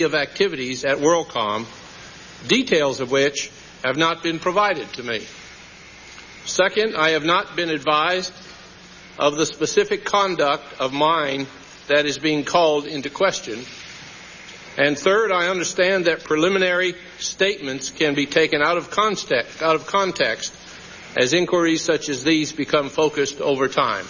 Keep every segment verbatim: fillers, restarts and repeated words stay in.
of activities at WorldCom, details of which have not been provided to me. Second, I have not been advised of the specific conduct of mine that is being called into question. And third, I understand that preliminary statements can be taken out of context, out of context as inquiries such as these become focused over time.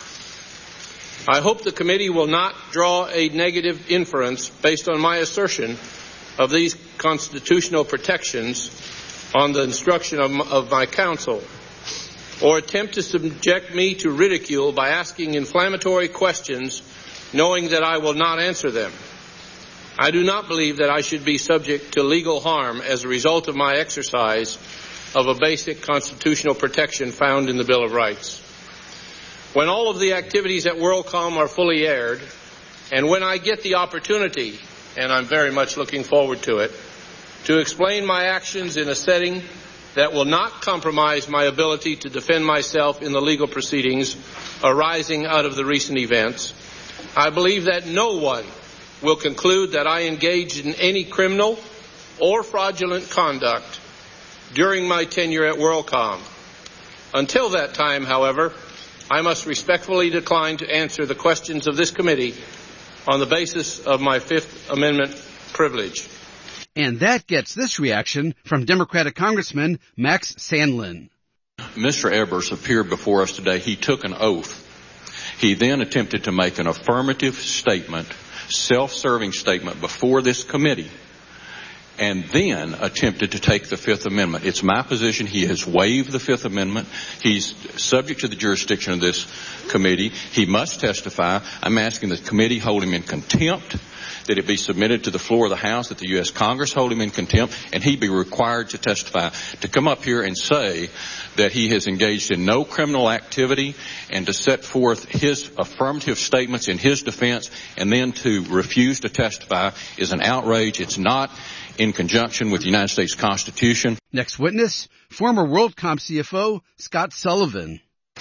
I hope the committee will not draw a negative inference based on my assertion of these constitutional protections on the instruction of, of my counsel, or attempt to subject me to ridicule by asking inflammatory questions knowing that I will not answer them. I do not believe that I should be subject to legal harm as a result of my exercise of a basic constitutional protection found in the Bill of Rights. When all of the activities at WorldCom are fully aired, and when I get the opportunity, and I'm very much looking forward to it, to explain my actions in a setting that will not compromise my ability to defend myself in the legal proceedings arising out of the recent events, I believe that no one will conclude that I engaged in any criminal or fraudulent conduct during my tenure at WorldCom. Until that time, however, I must respectfully decline to answer the questions of this committee on the basis of my Fifth Amendment privilege. And that gets this reaction from Democratic Congressman Max Sandlin. Mister Ebers appeared before us today. He took an oath. He then attempted to make an affirmative statement, self-serving statement before this committee, and then attempted to take the Fifth Amendment. It's my position he has waived the Fifth Amendment. He's subject to the jurisdiction of this committee. He must testify. I'm asking the committee hold him in contempt, that it be submitted to the floor of the House, that the U S Congress hold him in contempt, and he be required to testify. To come up here and say that he has engaged in no criminal activity and to set forth his affirmative statements in his defense and then to refuse to testify is an outrage. It's not in conjunction with the United States Constitution. Next witness, former WorldCom C F O Scott Sullivan.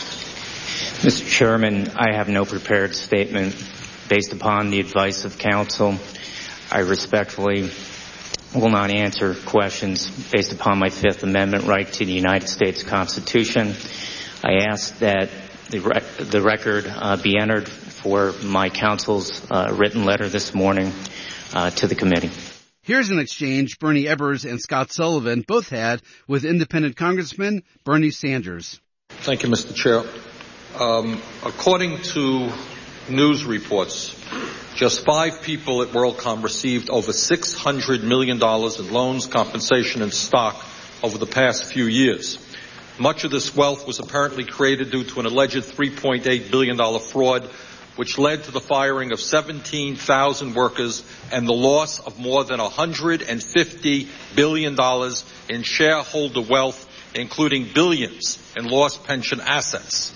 Mister Chairman, I have no prepared statement based upon the advice of counsel. I respectfully will not answer questions based upon my Fifth Amendment right to the United States Constitution. I ask that the, rec- the record uh, be entered for my counsel's uh, written letter this morning uh, to the committee. Here's an exchange Bernie Ebers and Scott Sullivan both had with independent Congressman Bernie Sanders. Thank you, Mister Chair. Um, according to news reports, just five people at WorldCom received over six hundred million dollars in loans, compensation, and stock over the past few years. Much of this wealth was apparently created due to an alleged three point eight billion dollars fraud, which led to the firing of seventeen thousand workers and the loss of more than one hundred fifty billion dollars in shareholder wealth, including billions in lost pension assets.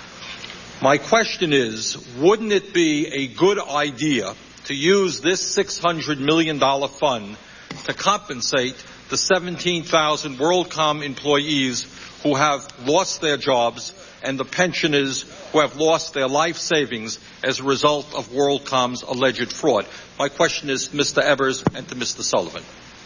My question is, wouldn't it be a good idea to use this six hundred million dollars fund to compensate the seventeen thousand WorldCom employees who have lost their jobs and the pensioners who have lost their life savings as a result of WorldCom's alleged fraud? My question is to Mister Ebers and to Mister Sullivan.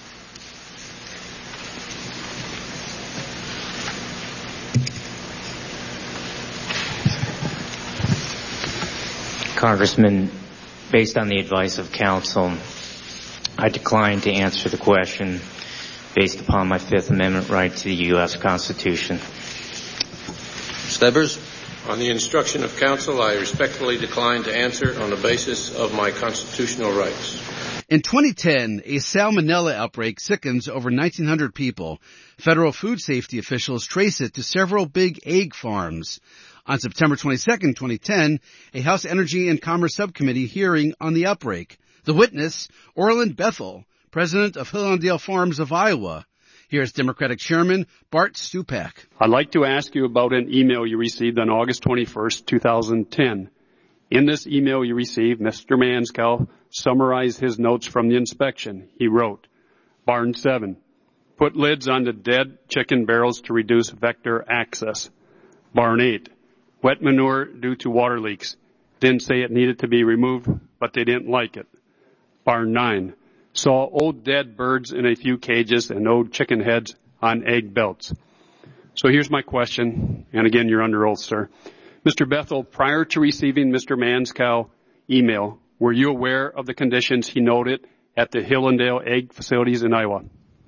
Congressman, based on the advice of counsel, I decline to answer the question based upon my Fifth Amendment right to the U S Constitution. Mister Ebers? On the instruction of counsel, I respectfully decline to answer on the basis of my constitutional rights. In twenty ten, a salmonella outbreak sickens over nineteen hundred people. Federal food safety officials trace it to several big egg farms. On September twenty-second, twenty ten, a House Energy and Commerce Subcommittee hearing on the outbreak. The witness, Orland Bethel, president of Hillandale Farms of Iowa. Here's Democratic Chairman Bart Stupak. I'd like to ask you about an email you received on August twenty-first, twenty ten. In this email you received, Mister Manskow summarized his notes from the inspection. He wrote, Barn seven, put lids on the dead chicken barrels to reduce vector access. Barn eight, wet manure due to water leaks. Didn't say it needed to be removed, but they didn't like it. Barn nine, saw old dead birds in a few cages and old chicken heads on egg belts. So here's my question, and again, you're under oath, sir. Mister Bethel, prior to receiving Mister Manskow email, were you aware of the conditions he noted at the Hillendale egg facilities in Iowa?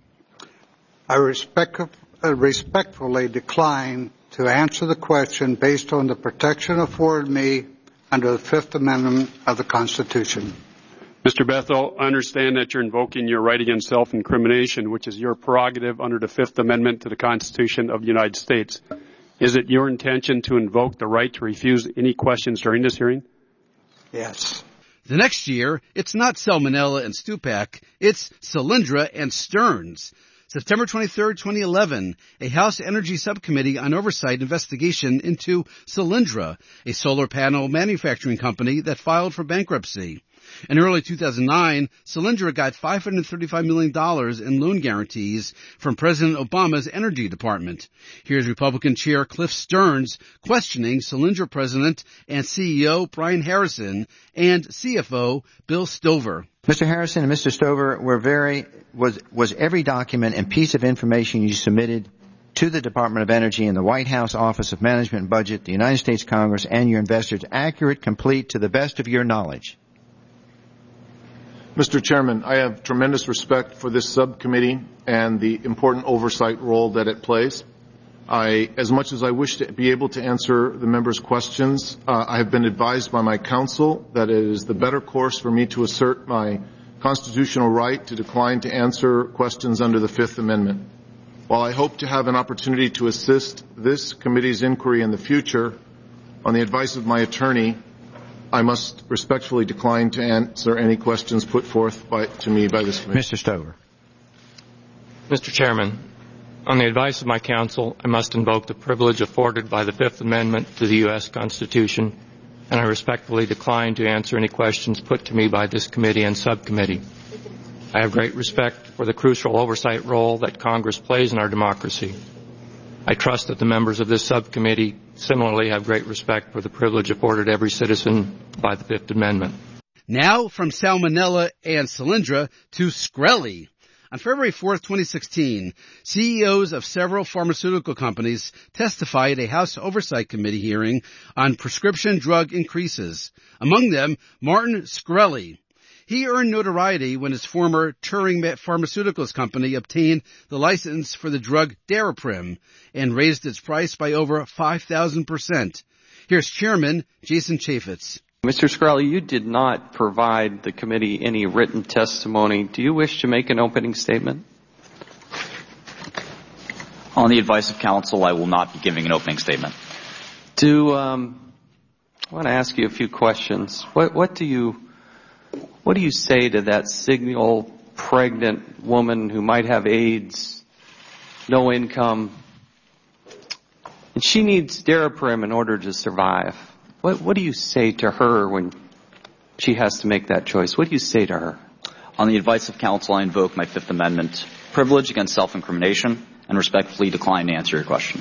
I respect, uh, respectfully decline to answer the question based on the protection afforded me under the Fifth Amendment of the Constitution. Mister Bethel, I understand that you're invoking your right against self-incrimination, which is your prerogative under the Fifth Amendment to the Constitution of the United States. Is it your intention to invoke the right to refuse any questions during this hearing? Yes. The next year, it's not Salmonella and Stupak, it's Solyndra and Stearns. September twenty-third, twenty eleven, a House Energy Subcommittee on Oversight investigation into Solyndra, a solar panel manufacturing company that filed for bankruptcy. In early two thousand nine, Solyndra got five hundred thirty-five million dollars in loan guarantees from President Obama's Energy Department. Here's Republican Chair Cliff Stearns questioning Solyndra President and C E O Brian Harrison and C F O Bill Stover. Mister Harrison and Mister Stover, were very was was every document and piece of information you submitted to the Department of Energy and the White House Office of Management and Budget, the United States Congress, and your investors accurate, complete, to the best of your knowledge? Mister Chairman, I have tremendous respect for this subcommittee and the important oversight role that it plays. I, as much as I wish to be able to answer the members' questions, uh, I have been advised by my counsel that it is the better course for me to assert my constitutional right to decline to answer questions under the Fifth Amendment. While I hope to have an opportunity to assist this committee's inquiry in the future, on the advice of my attorney, I must respectfully decline to answer any questions put forth by, to me by this committee. Mister Stover. Mister Chairman, on the advice of my counsel, I must invoke the privilege afforded by the Fifth Amendment to the U S Constitution, and I respectfully decline to answer any questions put to me by this committee and subcommittee. I have great respect for the crucial oversight role that Congress plays in our democracy. I trust that the members of this subcommittee similarly have great respect for the privilege afforded every citizen by the Fifth Amendment. Now from Salmonella and Solyndra to Shkreli. On February fourth, twenty sixteen, C E Os of several pharmaceutical companies testified at a House Oversight Committee hearing on prescription drug increases. Among them, Martin Shkreli. He earned notoriety when his former Turing Pharmaceuticals company obtained the license for the drug Daraprim and raised its price by over five thousand percent. Here's Chairman Jason Chaffetz. Mister Shkreli, you did not provide the committee any written testimony. Do you wish to make an opening statement? On the advice of counsel, I will not be giving an opening statement. Do um, I want to ask you a few questions. What, what do you what do you say to that single pregnant woman who might have AIDS, no income, and she needs Daraprim in order to survive? What, what do you say to her when she has to make that choice? What do you say to her? On the advice of counsel, I invoke my Fifth Amendment privilege against self-incrimination and respectfully decline to answer your question.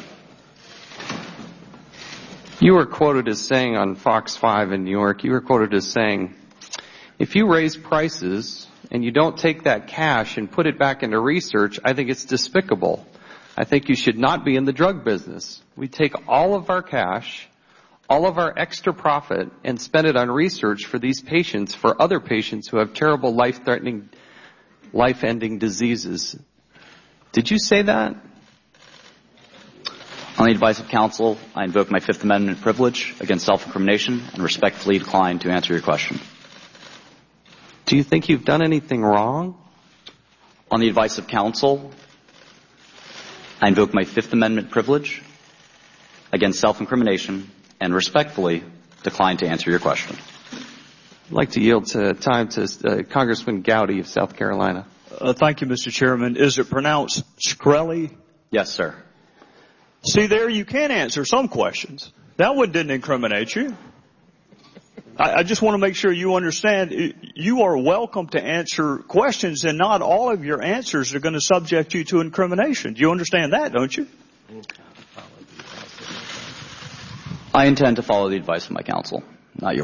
You were quoted as saying on Fox five in New York, you were quoted as saying, if you raise prices and you don't take that cash and put it back into research, I think it's despicable. I think you should not be in the drug business. We take all of our cash, all of our extra profit, and spend it on research for these patients, for other patients who have terrible life-threatening, life-ending diseases. Did you say that? On the advice of counsel, I invoke my Fifth Amendment privilege against self-incrimination and respectfully decline to answer your question. Do you think you've done anything wrong? On the advice of counsel, I invoke my Fifth Amendment privilege against self-incrimination and respectfully decline to answer your question. I'd like to yield to time to uh, Congressman Gowdy of South Carolina. Uh, thank you, Mister Chairman. Is it pronounced Shkreli? Yes, sir. See, there you can answer some questions. That one didn't incriminate you. I, I just want to make sure you understand you are welcome to answer questions, and not all of your answers are going to subject you to incrimination. Do you understand that, don't you? I intend to follow the advice of my counsel, not yours.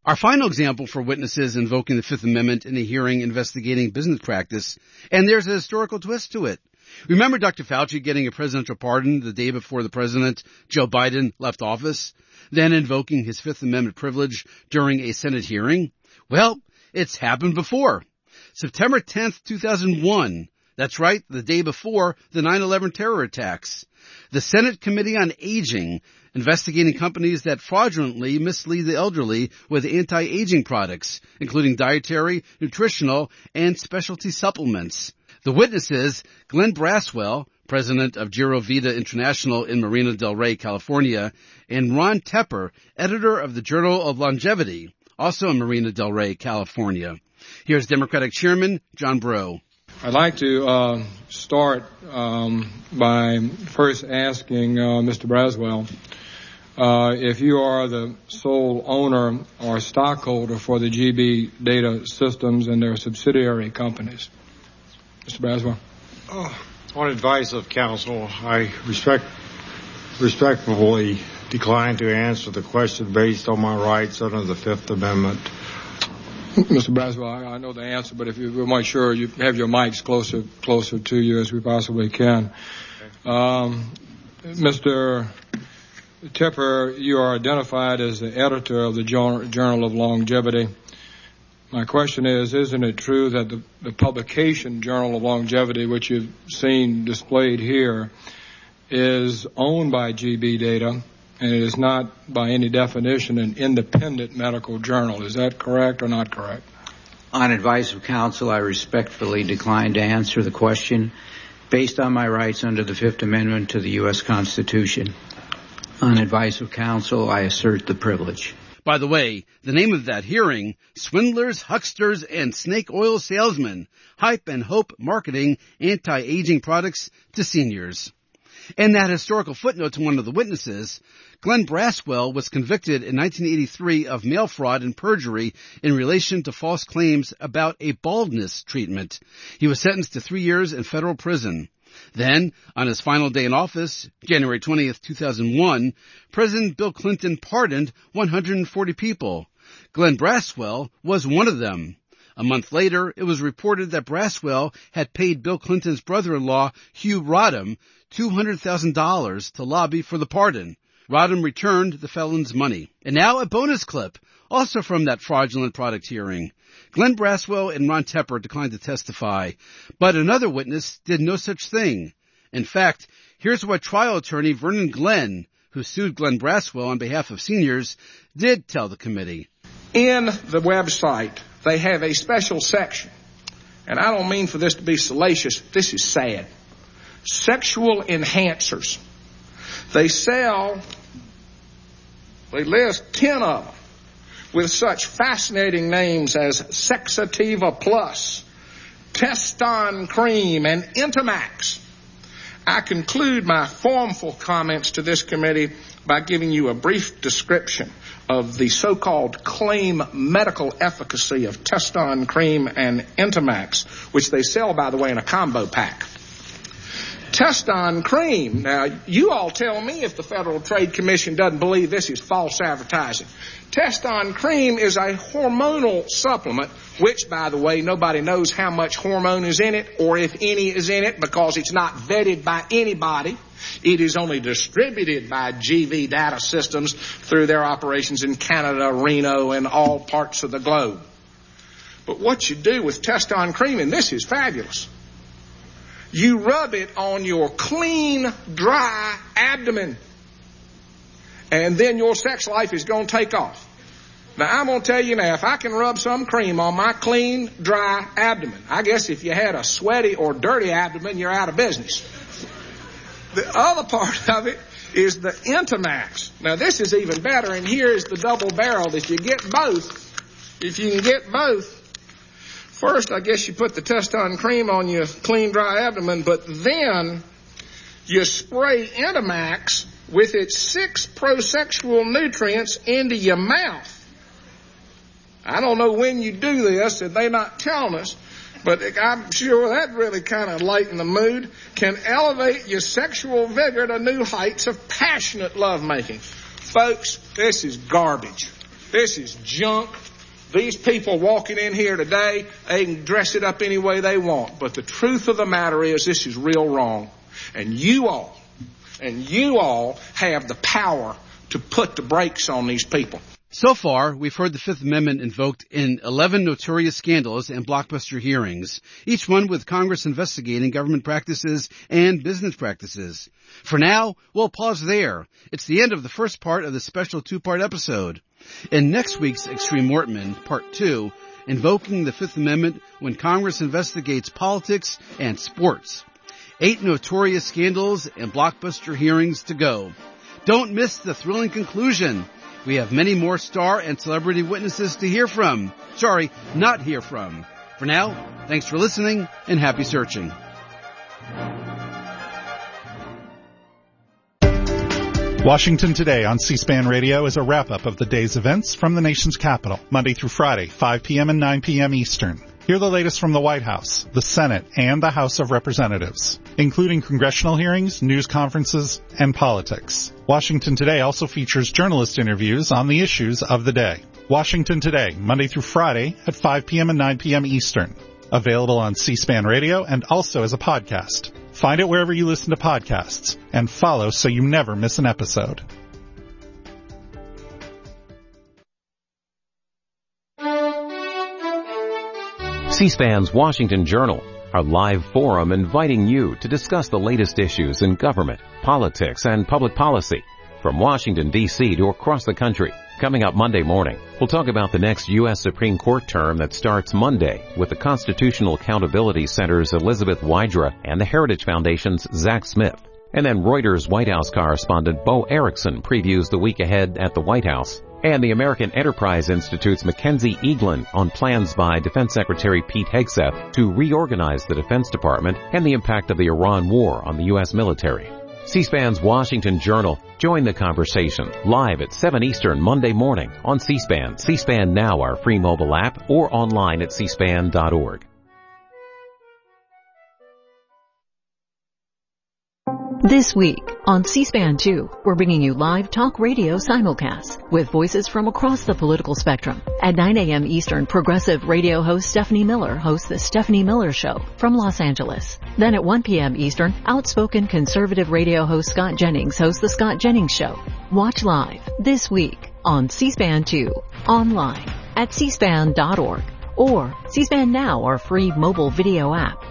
Our final example for witnesses invoking the Fifth Amendment in a hearing investigating business practice, and there's a historical twist to it. Remember Doctor Fauci getting a presidential pardon the day before the president, Joe Biden, left office, then invoking his Fifth Amendment privilege during a Senate hearing? Well, it's happened before. September tenth, two thousand one. That's right, the day before the nine eleven terror attacks. The Senate Committee on Aging, investigating companies that fraudulently mislead the elderly with anti-aging products, including dietary, nutritional, and specialty supplements. The witnesses, Glenn Braswell, president of Giro Vita International in Marina del Rey, California, and Ron Tepper, editor of the Journal of Longevity, also in Marina del Rey, California. Here's Democratic Chairman John Breaux. I'd like to uh, start um, by first asking uh, Mister Braswell uh, if you are the sole owner or stockholder for the G B Data Systems and their subsidiary companies. Mister Braswell. Oh, on advice of counsel, I respect, respectfully decline to answer the question based on my rights under the Fifth Amendment. Mister Braswell, I know the answer, but if you will make sure you have your mics closer closer to you as we possibly can. Okay. Um, Mister Tepper, you are identified as the editor of the Journal of Longevity. My question is, isn't it true that the, the publication Journal of Longevity, which you've seen displayed here, is owned by G B Data, and it is not, by any definition, an independent medical journal? Is that correct or not correct? On advice of counsel, I respectfully decline to answer the question based on my rights under the Fifth Amendment to the U S Constitution. On advice of counsel, I assert the privilege. By the way, the name of that hearing, Swindlers, Hucksters, and Snake Oil Salesmen, Hype and Hope Marketing Anti-Aging Products to Seniors. And that historical footnote to one of the witnesses, Glenn Braswell was convicted in nineteen eighty-three of mail fraud and perjury in relation to false claims about a baldness treatment. He was sentenced to three years in federal prison. Then, on his final day in office, January twentieth, two thousand one, President Bill Clinton pardoned one hundred forty people. Glenn Braswell was one of them. A month later, it was reported that Braswell had paid Bill Clinton's brother-in-law, Hugh Rodham, two hundred thousand dollars to lobby for the pardon. Rodham returned the felon's money. And now a bonus clip, also from that fraudulent product hearing. Glenn Braswell and Ron Tepper declined to testify, but another witness did no such thing. In fact, here's what trial attorney Vernon Glenn, who sued Glenn Braswell on behalf of seniors, did tell the committee. In the website, they have a special section, and I don't mean for this to be salacious, this is sad. Sexual enhancers. They sell, they list ten of them with such fascinating names as Sexativa Plus, Teston Cream, and Intamax. I conclude my formful comments to this committee by giving you a brief description of the so-called claim medical efficacy of Teston Cream and Intamax, which they sell, by the way, in a combo pack. Teston Cream. Now, you all tell me if the Federal Trade Commission doesn't believe this is false advertising. Teston Cream is a hormonal supplement, which, by the way, nobody knows how much hormone is in it or if any is in it because it's not vetted by anybody. It is only distributed by G V Data Systems through their operations in Canada, Reno, and all parts of the globe. But what you do with Teston Cream, and this is fabulous, you rub it on your clean, dry abdomen, and then your sex life is going to take off. Now, I'm going to tell you now, if I can rub some cream on my clean, dry abdomen, I guess if you had a sweaty or dirty abdomen, you're out of business. The other part of it is the Intamax. Now, this is even better, and here is the double-barreled. If you get both, if you can get both, first, I guess you put the Teston Cream on your clean, dry abdomen, but then you spray Intamax with its six prosexual nutrients into your mouth. I don't know when you do this, and they're not telling us, but I'm sure that really kind of lighten the mood, can elevate your sexual vigor to new heights of passionate lovemaking. Folks, this is garbage. This is junk. These people walking in here today, they can dress it up any way they want. But the truth of the matter is this is real wrong. And you all, and you all have the power to put the brakes on these people. So far, we've heard the Fifth Amendment invoked in eleven notorious scandals and blockbuster hearings, each one with Congress investigating government practices and business practices. For now, we'll pause there. It's the end of the first part of the special two-part episode. In next week's Extreme Mortman, Part two, invoking the Fifth Amendment when Congress investigates politics and sports. Eight notorious scandals and blockbuster hearings to go. Don't miss the thrilling conclusion. We have many more star and celebrity witnesses to hear from. Sorry, not hear from. For now, thanks for listening and happy searching. Washington Today on C-SPAN Radio is a wrap-up of the day's events from the nation's capital, Monday through Friday, five p.m. and nine p.m. Eastern. Hear the latest from the White House, the Senate, and the House of Representatives, including congressional hearings, news conferences, and politics. Washington Today also features journalist interviews on the issues of the day. Washington Today, Monday through Friday at five p.m. and nine p.m. Eastern. Available on C-SPAN Radio and also as a podcast. Find it wherever you listen to podcasts, and follow so you never miss an episode. C-SPAN's Washington Journal, our live forum inviting you to discuss the latest issues in government, politics, and public policy from Washington, D C to across the country. Coming up Monday morning, we'll talk about the next U S Supreme Court term that starts Monday with the Constitutional Accountability Center's Elizabeth Wydra and the Heritage Foundation's Zach Smith. And then Reuters White House correspondent Bo Erickson previews the week ahead at the White House. And the American Enterprise Institute's Mackenzie Eaglin on plans by Defense Secretary Pete Hegseth to reorganize the Defense Department and the impact of the Iran war on the U S military. C-SPAN's Washington Journal. Join the conversation live at seven Eastern Monday morning on C-SPAN, C-SPAN Now, our free mobile app, or online at c span dot org. This week on C-SPAN two, we're bringing you live talk radio simulcasts with voices from across the political spectrum. At nine a.m. Eastern, progressive radio host Stephanie Miller hosts The Stephanie Miller Show from Los Angeles. Then at one p.m. Eastern, outspoken conservative radio host Scott Jennings hosts The Scott Jennings Show. Watch live this week on C-SPAN two, online at c span dot org or C-SPAN Now, our free mobile video app.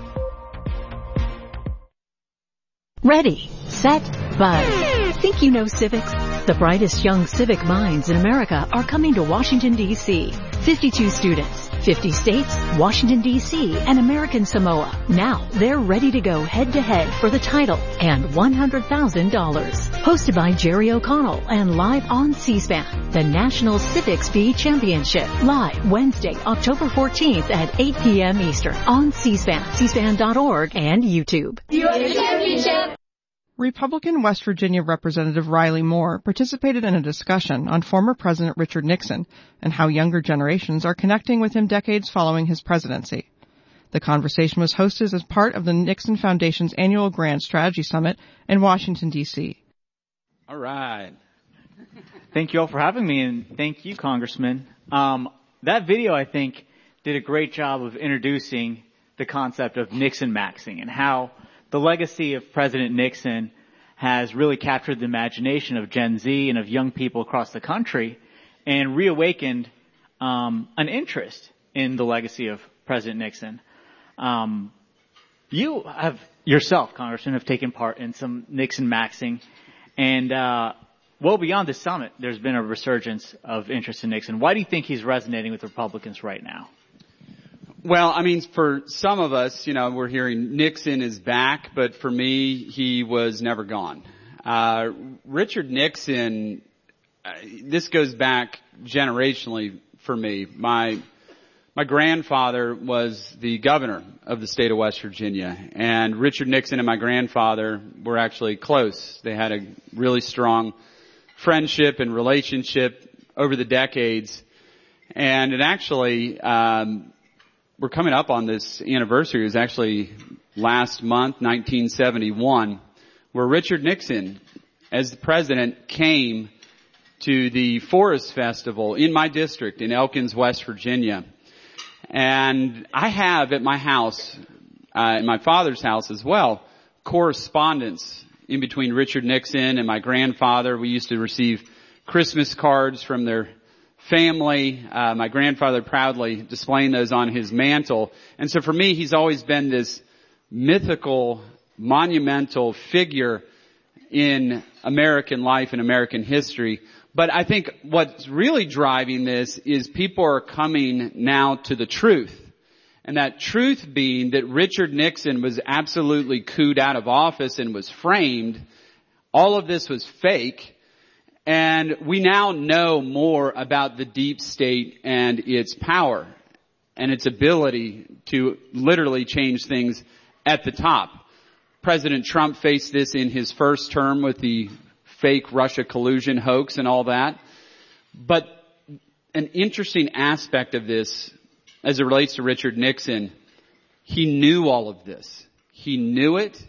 Ready, set, buzz. Think you know civics? The brightest young civic minds in America are coming to Washington, D C fifty-two students, fifty states, Washington, D C, and American Samoa. Now they're ready to go head-to-head for the title and one hundred thousand dollars. Hosted by Jerry O'Connell and live on C-SPAN, the National Civics Bee Championship. Live Wednesday, October fourteenth at eight p.m. Eastern on C-SPAN, c span dot org, and YouTube. U S Championship! Republican West Virginia Representative Riley Moore participated in a discussion on former President Richard Nixon and how younger generations are connecting with him decades following his presidency. The conversation was hosted as part of the Nixon Foundation's annual Grand Strategy Summit in Washington, D C All right. Thank you all for having me, and thank you, Congressman. Um, that video, I think, did a great job of introducing the concept of Nixon maxing and how the legacy of President Nixon has really captured the imagination of Gen Z and of young people across the country and reawakened um, an interest in the legacy of President Nixon. Um, you have yourself, Congressman, have taken part in some Nixon maxing, and uh, well beyond the summit, there's been a resurgence of interest in Nixon. Why do you think he's resonating with Republicans right now? Well, I mean, for some of us, you know, we're hearing Nixon is back, but for me, he was never gone. Uh, Richard Nixon, uh, this goes back generationally for me. My, my grandfather was the governor of the state of West Virginia, and Richard Nixon and my grandfather were actually close. They had a really strong friendship and relationship over the decades, and it actually, um, we're coming up on this anniversary. It was actually last month, nineteen seventy-one, where Richard Nixon, as the president, came to the Forest Festival in my district in Elkins, West Virginia. And I have at my house, uh, in my father's house as well, correspondence in between Richard Nixon and my grandfather. We used to receive Christmas cards from their family. Uh, my grandfather proudly displaying those on his mantle. And so for me, he's always been this mythical, monumental figure in American life and American history. But I think what's really driving this is people are coming now to the truth. And that truth being that Richard Nixon was absolutely cooed out of office and was framed. All of this was fake. And we now know more about the deep state and its power and its ability to literally change things at the top. President Trump faced this in his first term with the fake Russia collusion hoax and all that. But an interesting aspect of this, as it relates to Richard Nixon, he knew all of this. He knew it,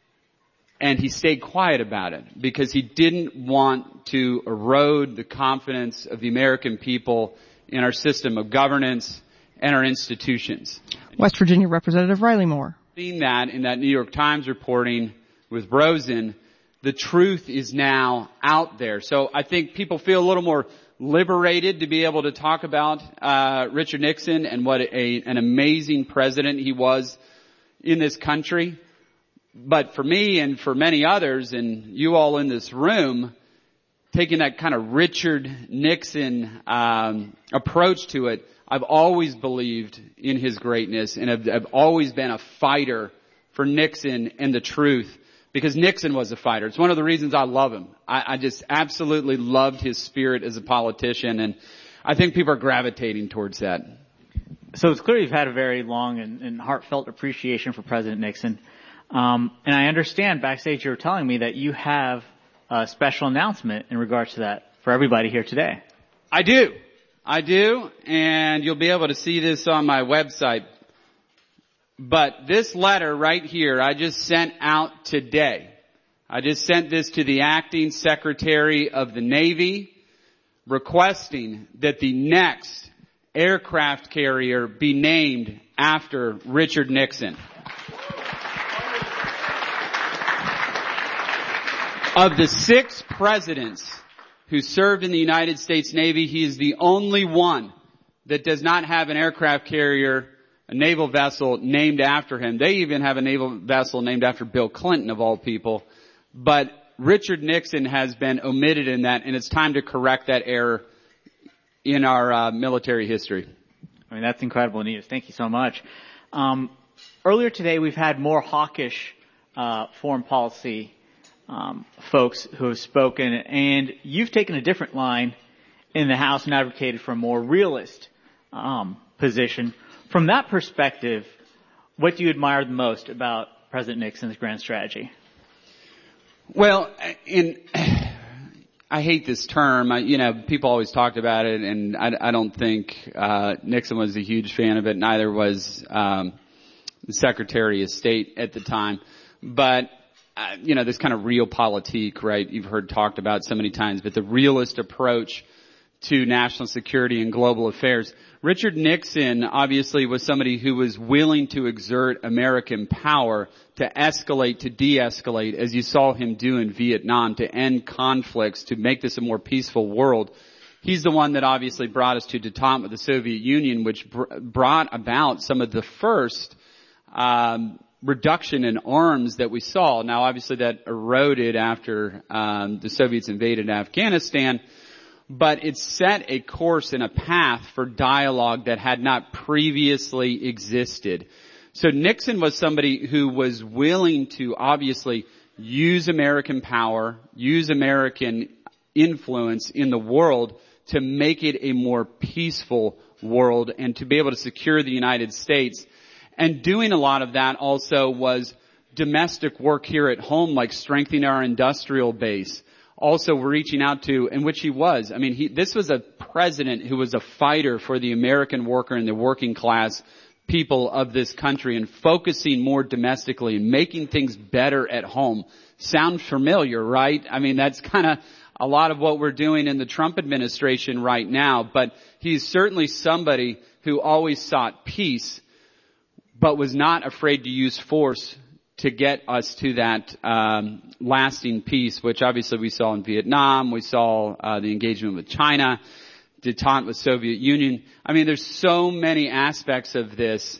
and he stayed quiet about it because he didn't want to erode the confidence of the American people in our system of governance and our institutions. West Virginia Representative Riley Moore. Seen that in that New York Times reporting with Rosen, the truth is now out there. So I think people feel a little more liberated to be able to talk about uh Richard Nixon and what a, an amazing president he was in this country. But for me and for many others, and you all in this room, taking that kind of Richard Nixon um approach to it, I've always believed in his greatness, and I've, I've always been a fighter for Nixon and the truth, because Nixon was a fighter. It's one of the reasons I love him. I, I just absolutely loved his spirit as a politician, and I think people are gravitating towards that. So it's clear you've had a very long and, and heartfelt appreciation for President Nixon. Um, and I understand backstage you were telling me that you have a special announcement in regards to that for everybody here today. I do. I do, and you'll be able to see this on my website. But this letter right here, I just sent out today. I just sent this to the acting Secretary of the Navy, requesting that the next aircraft carrier be named after Richard Nixon. Of the six presidents who served in the United States Navy, he is the only one that does not have an aircraft carrier, a naval vessel named after him. They even have a naval vessel named after Bill Clinton, of all people. But Richard Nixon has been omitted in that, and it's time to correct that error in our uh, military history. I mean, that's incredible news. Thank you so much. Um, earlier today, we've had more hawkish uh, foreign policy Um, folks who have spoken, and you've taken a different line in the House and advocated for a more realist um, position. From that perspective, what do you admire the most about President Nixon's grand strategy? Well, in I hate this term. I, you know, people always talked about it, and I, I don't think uh, Nixon was a huge fan of it. Neither was um, the Secretary of State at the time, but. Uh, you know, this kind of realpolitik, right? You've heard talked about so many times, but the realist approach to national security and global affairs. Richard Nixon obviously was somebody who was willing to exert American power to escalate, to de-escalate, as you saw him do in Vietnam, to end conflicts, to make this a more peaceful world. He's the one that obviously brought us to detente with the Soviet Union, which br- brought about some of the first um reduction in arms that we saw. Now, obviously, that eroded after um, the Soviets invaded Afghanistan, but it set a course and a path for dialogue that had not previously existed. So Nixon was somebody who was willing to obviously use American power, use American influence in the world to make it a more peaceful world and to be able to secure the United States. And doing a lot of that also was domestic work here at home, like strengthening our industrial base. Also reaching out to, in which he was. I mean, he, this was a president who was a fighter for the American worker and the working class people of this country, and focusing more domestically and making things better at home. Sound familiar, right? I mean, that's kind of a lot of what we're doing in the Trump administration right now, but he's certainly somebody who always sought peace, but was not afraid to use force to get us to that um, lasting peace, which obviously we saw in Vietnam, we saw uh, the engagement with China, detente with Soviet Union. I mean, there's so many aspects of this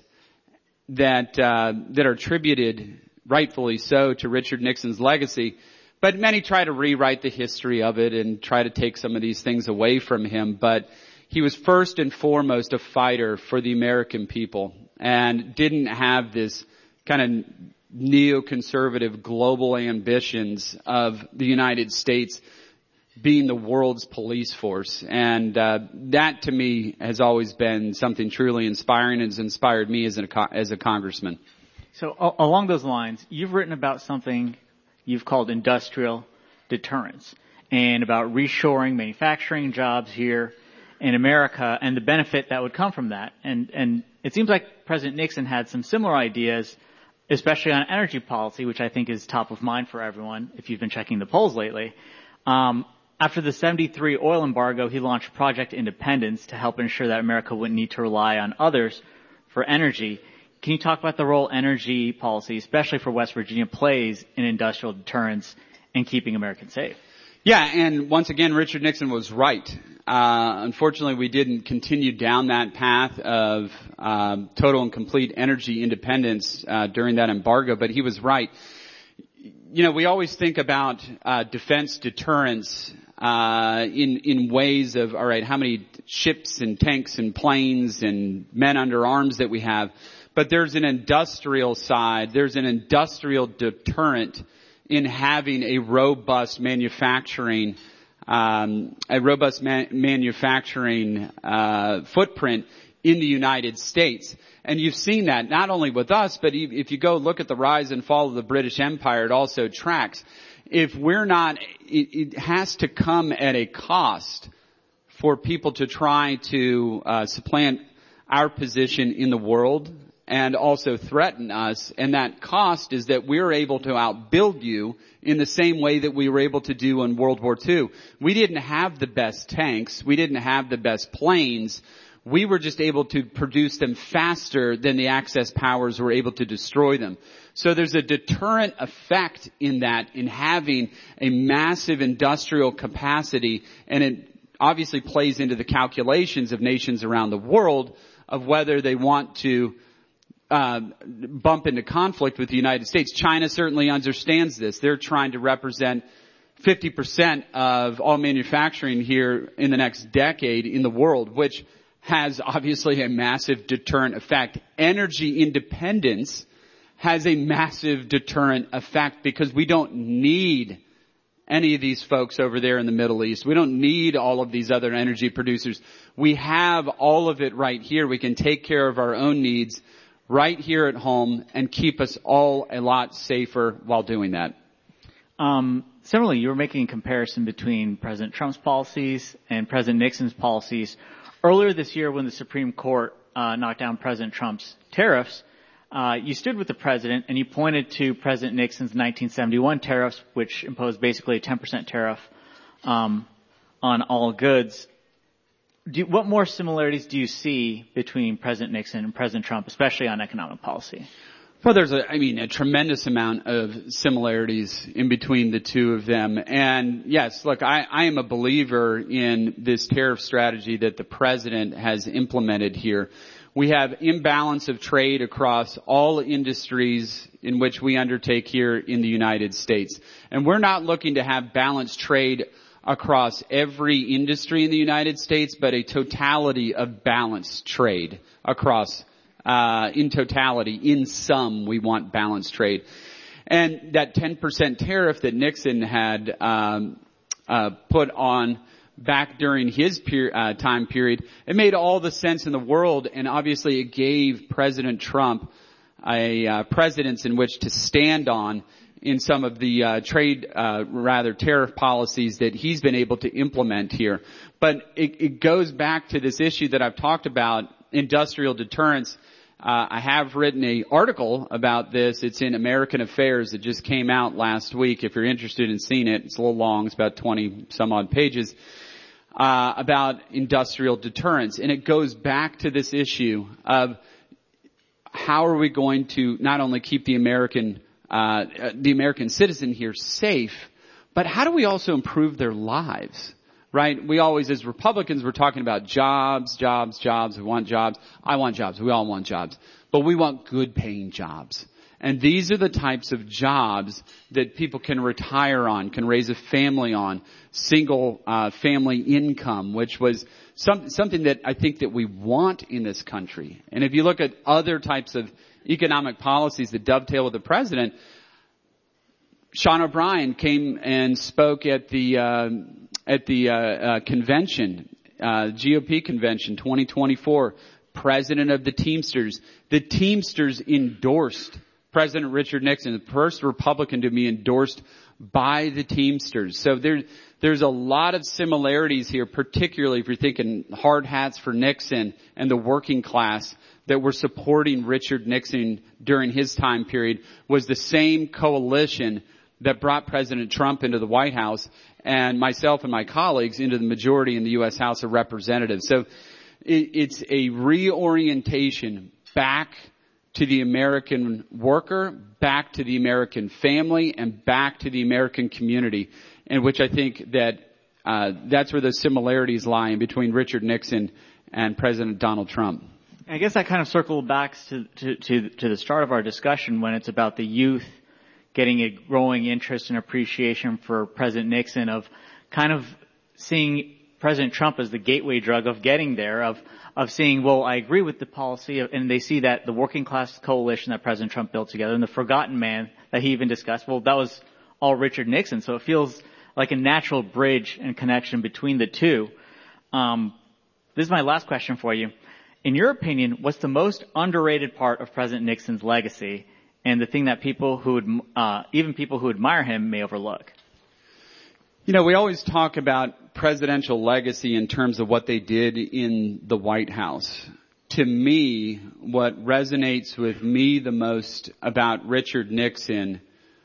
that uh, that are attributed, rightfully so, to Richard Nixon's legacy. But many try to rewrite the history of it and try to take some of these things away from him. But he was first and foremost a fighter for the American people and didn't have this kind of neoconservative global ambitions of the United States being the world's police force. And uh, that, to me, has always been something truly inspiring and has inspired me as a, as a congressman. So a- along those lines, you've written about something you've called industrial deterrence and about reshoring manufacturing jobs here in America and the benefit that would come from that. And, and it seems like President Nixon had some similar ideas, especially on energy policy, which I think is top of mind for everyone if you've been checking the polls lately. Um, After the seventy-three oil embargo, he launched Project Independence to help ensure that America wouldn't need to rely on others for energy. Can you talk about the role energy policy, especially for West Virginia, plays in industrial deterrence and keeping Americans safe? Yeah, and once again, Richard Nixon was right. Uh, unfortunately, we didn't continue down that path of um, total and complete energy independence uh, during that embargo, but he was right. You know, we always think about uh, defense deterrence uh in in ways of, all right, how many ships and tanks and planes and men under arms that we have. But there's an industrial side. There's an industrial deterrent in having a robust manufacturing um a robust man- manufacturing uh footprint in the United States. And you've seen that not only with us, but if you go look at the rise and fall of the British Empire, it also tracks. If we're not, it, it has to come at a cost for people to try to uh, supplant our position in the world and also threaten us. And that cost is that we're able to outbuild you in the same way that we were able to do in World War Two. We didn't have the best tanks. We didn't have the best planes. We were just able to produce them faster than the Axis powers were able to destroy them. So there's a deterrent effect in that, in having a massive industrial capacity, and it obviously plays into the calculations of nations around the world of whether they want to uh, bump into conflict with the United States. China certainly understands this. They're trying to represent fifty percent of all manufacturing here in the next decade in the world, which has obviously a massive deterrent effect. Energy independence has a massive deterrent effect because we don't need any of these folks over there in the Middle East. We don't need all of these other energy producers. We have all of it right here. We can take care of our own needs right here at home and keep us all a lot safer while doing that. Um, similarly, you were making a comparison between President Trump's policies and President Nixon's policies. Earlier this year, when the Supreme Court uh, knocked down President Trump's tariffs, uh, you stood with the president and you pointed to President Nixon's nineteen seventy-one tariffs, which imposed basically a ten percent tariff um, on all goods. Do you, what more similarities do you see between President Nixon and President Trump, especially on economic policy? Well, there's a, I mean, a tremendous amount of similarities in between the two of them. And yes, look, I, I am a believer in this tariff strategy that the president has implemented here. We have imbalance of trade across all industries in which we undertake here in the United States. And we're not looking to have balanced trade across every industry in the United States, but a totality of balanced trade across Uh, in totality. In sum, we want balanced trade. And that ten percent tariff that Nixon had um, uh, put on back during his per- uh, time period, it made all the sense in the world, and obviously it gave President Trump a uh, precedence in which to stand on in some of the uh, trade, uh, rather tariff policies that he's been able to implement here. But it, it goes back to this issue that I've talked about, industrial deterrence. Uh, I have written an article about this. It's in American Affairs. It just came out last week. If you're interested in seeing it, it's a little long. It's about twenty some odd pages, uh, about industrial deterrence. And it goes back to this issue of how are we going to not only keep the American, uh, the American citizen here safe, but how do we also improve their lives? Right? We always, as Republicans, we're talking about jobs, jobs, jobs. We want jobs. I want jobs. We all want jobs. But we want good paying jobs. And these are the types of jobs that people can retire on, can raise a family on, single uh, family income, which was some, something that I think that we want in this country. And if you look at other types of economic policies that dovetail with the president, Sean O'Brien came and spoke at the uh, at the uh, uh, convention, uh, G O P convention twenty twenty-four, president of the Teamsters. The Teamsters endorsed President Richard Nixon, the first Republican to be endorsed by the Teamsters. So there, there's a lot of similarities here, particularly if you're thinking hard hats for Nixon and the working class that were supporting Richard Nixon during his time period was the same coalition that brought President Trump into the White House and myself and my colleagues into the majority in the U S House of Representatives. So it, it's a reorientation back to the American worker, back to the American family, and back to the American community, in which I think that uh, that's where the similarities lie in between Richard Nixon and President Donald Trump. I guess that kind of circled back to, to, to, to the start of our discussion when it's about the youth getting a growing interest and appreciation for President Nixon, of kind of seeing President Trump as the gateway drug of getting there, of of seeing, well, I agree with the policy, and they see that the working class coalition that President Trump built together and the forgotten man that he even discussed, well, that was all Richard Nixon. So it feels like a natural bridge and connection between the two. Um, this is my last question for you. In your opinion, what's the most underrated part of President Nixon's legacy, and the thing that people who would, uh, even people who admire him may overlook? You know, we always talk about presidential legacy in terms of what they did in the White House. To me, what resonates with me the most about Richard Nixon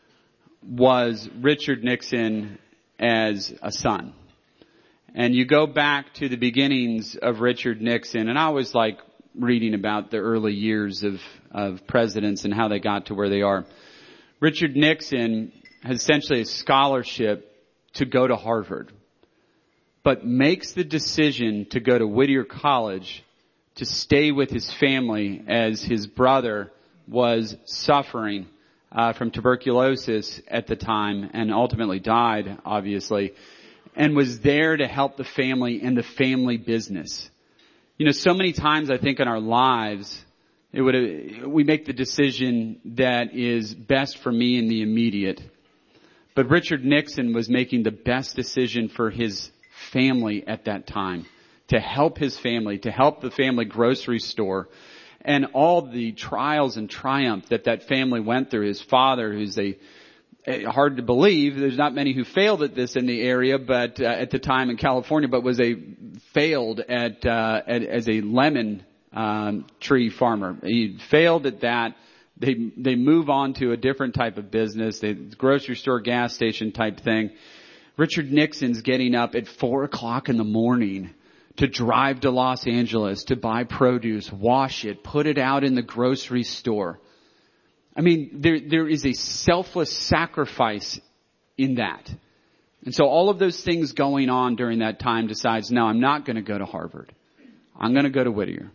was Richard Nixon as a son. And you go back to the beginnings of Richard Nixon, and I always like reading about the early years of, of presidents and how they got to where they are. Richard Nixon has essentially a scholarship to go to Harvard, but makes the decision to go to Whittier College to stay with his family as his brother was suffering uh, from tuberculosis at the time and ultimately died, obviously, and was there to help the family in the family business. You know, so many times I think in our lives, it would we make the decision that is best for me in the immediate. But Richard Nixon was making the best decision for his family at that time, to help his family, to help the family grocery store, and all the trials and triumph that that family went through. His father, who's a, a hard to believe, there's not many who failed at this in the area, but uh, at the time in California, but was a failed at, uh, at as a lemon um, tree farmer. He failed at that. They they move on to a different type of business, the grocery store, gas station type thing. Richard Nixon's getting up at four o'clock in the morning to drive to Los Angeles to buy produce, wash it, put it out in the grocery store. I mean, there there is a selfless sacrifice in that. And so all of those things going on during that time decides, no, I'm not going to go to Harvard. I'm going to go to Whittier.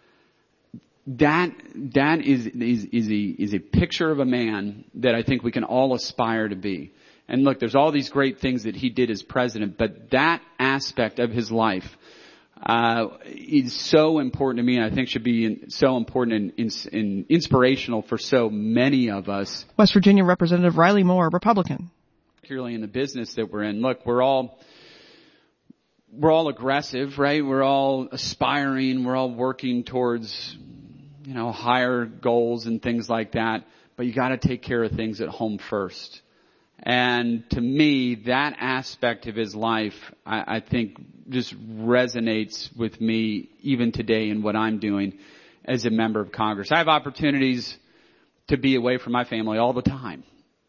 That, that is, is, is a, is a picture of a man that I think we can all aspire to be. And look, there's all these great things that he did as president, but that aspect of his life, uh, is so important to me, and I think should be so important and, and, and inspirational for so many of us. West Virginia Representative Riley Moore, Republican. Particularly in the business that we're in. Look, we're all, we're all aggressive, right? We're all aspiring. We're all working towards, you know, higher goals and things like that. But you got to take care of things at home first. And to me, that aspect of his life, I, I think just resonates with me even today in what I'm doing. as a member of Congress. I have opportunities to be away from my family all the time,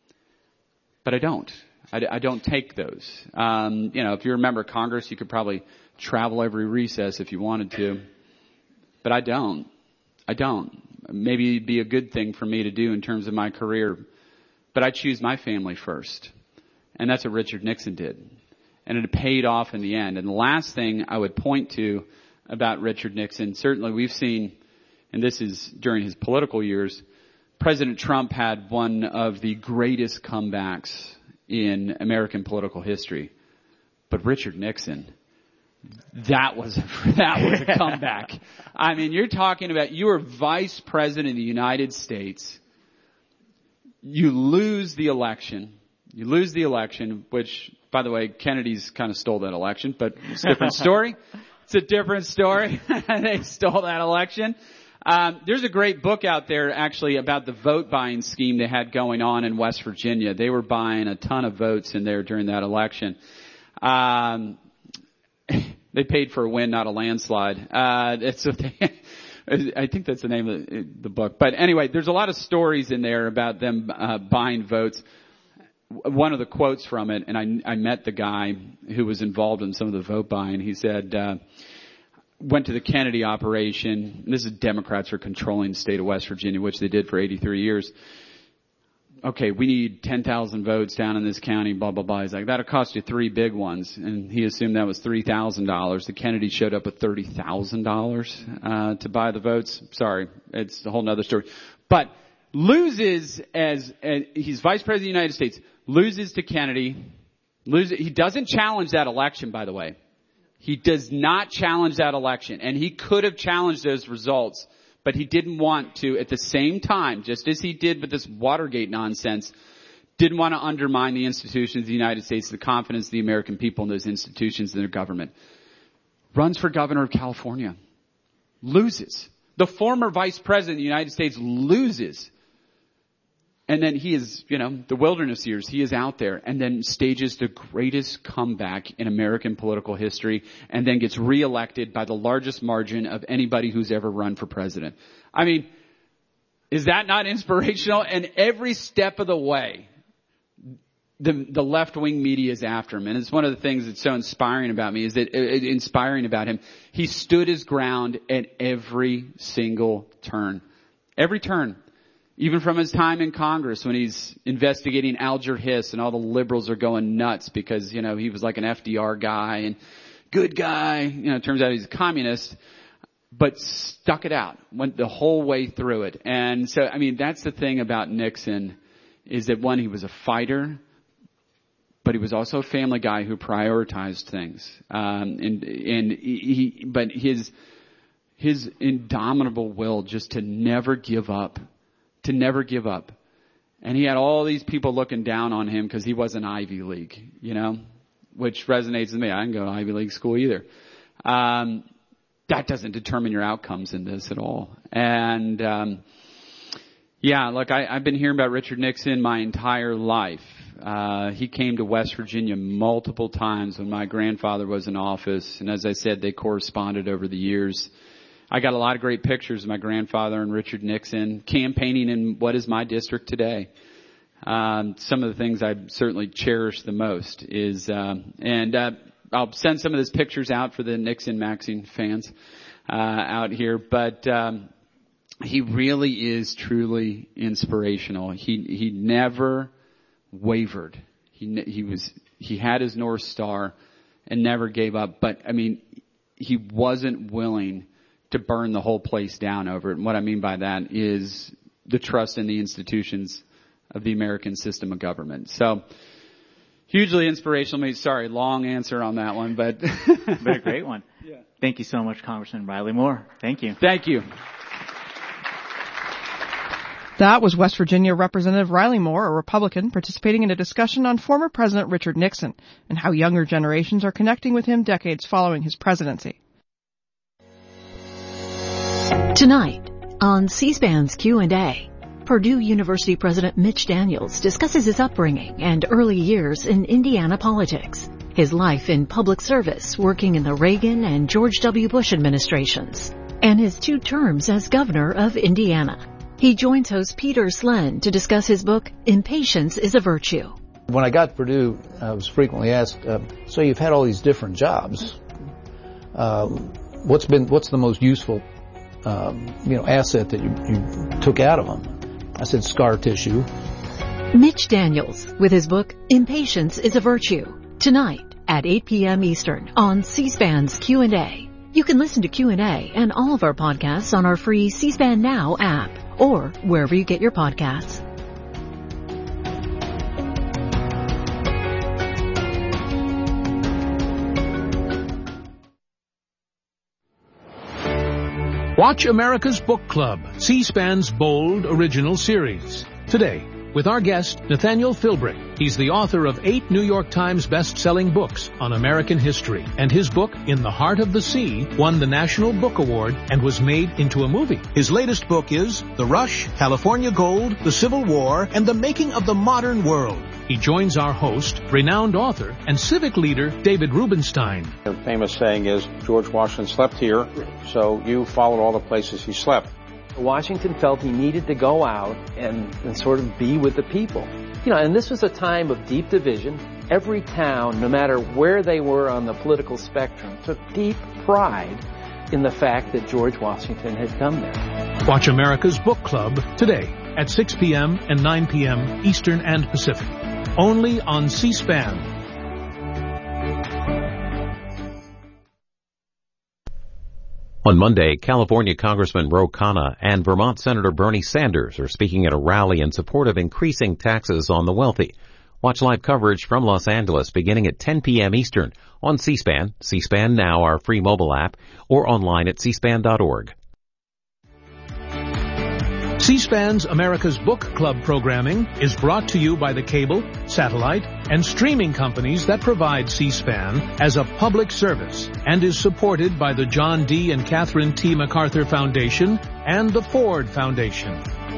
but I don't. I, I don't take those. Um, you know, if you're a member of Congress, you could probably travel every recess if you wanted to, but I don't. I don't. Maybe it'd be a good thing for me to do in terms of my career, but I choose my family first. And that's what Richard Nixon did. And it paid off in the end. And the last thing I would point to about Richard Nixon, certainly we've seen, and this is during his political years, President Trump had one of the greatest comebacks in American political history. But Richard Nixon, that was, that was a comeback. I mean, you're talking about, you were vice president of the United States. You lose the election. You lose the election, which, by the way, Kennedy's kind of stole that election, but it's a different story. It's a different story. They stole that election. Um, there's a great book out there, actually, about the vote buying scheme they had going on in West Virginia. They were buying a ton of votes in there during that election. Um, they paid for a win, not a landslide. Uh, it's what they, I think that's the name of the, the book. But anyway, there's a lot of stories in there about them uh, buying votes. One of the quotes from it, and I, I met the guy who was involved in some of the vote buying. He said, uh, went to the Kennedy operation. This is Democrats are controlling the state of West Virginia, which they did for eighty-three years. Okay, we need ten thousand votes down in this county, blah, blah, blah. He's like, that'll cost you three big ones. And he assumed that was three thousand dollars. The Kennedy showed up with thirty thousand dollars uh, to buy the votes. Sorry, it's a whole nother story. But loses as, as he's vice president of the United States, loses to Kennedy. Loses, he doesn't challenge that election, by the way. He does not challenge that election. And he could have challenged those results, but he didn't want to at the same time, just as he did with this Watergate nonsense, didn't want to undermine the institutions of the United States, the confidence of the American people in those institutions and their government. Runs for governor of California. Loses. The former vice president of the United States loses. And then he is, you know, the wilderness years, he is out there and then stages the greatest comeback in American political history and then gets reelected by the largest margin of anybody who's ever run for president. I mean, is that not inspirational? And every step of the way, the, the left-wing media is after him. And it's one of the things that's so inspiring about me is that, uh, inspiring about him, he stood his ground at every single turn. Every turn. Even from his time in Congress when he's investigating Alger Hiss and all the liberals are going nuts because, you know, he was like an F D R guy and good guy. You know, it turns out he's a communist, but stuck it out, went the whole way through it. And so, I mean, that's the thing about Nixon is that one, he was a fighter, but he was also a family guy who prioritized things. Um, and, and he, he, but his, his indomitable will just to never give up. To never give up. And he had all these people looking down on him because he wasn't Ivy League, you know, which resonates with me. I didn't go to Ivy League school either. Um, that doesn't determine your outcomes in this at all. And, um, yeah, look, I, I've been hearing about Richard Nixon my entire life. Uh, he came to West Virginia multiple times when my grandfather was in office. And as I said, they corresponded over the years. I got a lot of great pictures of my grandfather and Richard Nixon campaigning in what is my district today. Um, some of the things I certainly cherish the most is, um, and uh, I'll send some of those pictures out for the Nixon Maxine fans uh, out here. But um, he really is truly inspirational. He he never wavered. He he was he had his North Star and never gave up. But I mean, he wasn't willing to burn the whole place down over it. And what I mean by that is the trust in the institutions of the American system of government. So, hugely inspirational. Me, sorry, long answer on that one, but but a great one. Yeah. Thank you so much, Congressman Riley Moore. Thank you. Thank you. That was West Virginia Representative Riley Moore, a Republican, participating in a discussion on former President Richard Nixon and how younger generations are connecting with him decades following his presidency. Tonight, on C-SPAN's Q and A, Purdue University President Mitch Daniels discusses his upbringing and early years in Indiana politics, his life in public service working in the Reagan and George W. Bush administrations, and his two terms as governor of Indiana. He joins host Peter Slen to discuss his book, Impatience is a Virtue. When I got to Purdue, I was frequently asked, uh, so you've had all these different jobs. Uh, what's been, what's the most useful, um, you know, asset that you, you took out of them? I said scar tissue. Mitch Daniels with his book, Impatience is a Virtue, tonight at eight p.m. Eastern on C-SPAN's Q and A. You can listen to Q and A and all of our podcasts on our free C-SPAN Now app or wherever you get your podcasts. Watch America's Book Club, C-SPAN's bold original series. Today, with our guest, Nathaniel Philbrick. He's the author of eight New York Times best-selling books on American history. And his book, In the Heart of the Sea, won the National Book Award and was made into a movie. His latest book is The Rush, California Gold, The Civil War, and the Making of the Modern World. He joins our host, renowned author and civic leader David Rubenstein. The famous saying is, George Washington slept here, so you followed all the places he slept. Washington felt he needed to go out and, and sort of be with the people. You know, and this was a time of deep division. Every town, no matter where they were on the political spectrum, took deep pride in the fact that George Washington had come there. Watch America's Book Club today at six p.m. and nine p.m. Eastern and Pacific. Only on C-SPAN. On Monday, California Congressman Ro Khanna and Vermont Senator Bernie Sanders are speaking at a rally in support of increasing taxes on the wealthy. Watch live coverage from Los Angeles beginning at ten p.m. Eastern on C-SPAN, C-SPAN Now, our free mobile app, or online at c span dot org. C-SPAN's America's Book Club programming is brought to you by the cable, satellite, and streaming companies that provide C-SPAN as a public service and is supported by the John D. and Catherine T. MacArthur Foundation and the Ford Foundation.